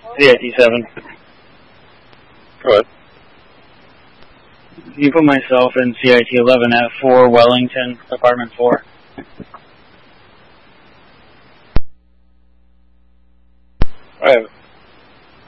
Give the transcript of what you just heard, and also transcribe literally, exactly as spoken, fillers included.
C I T seven. Go ahead. Can you put myself in C I T eleven at four Wellington, apartment four? I have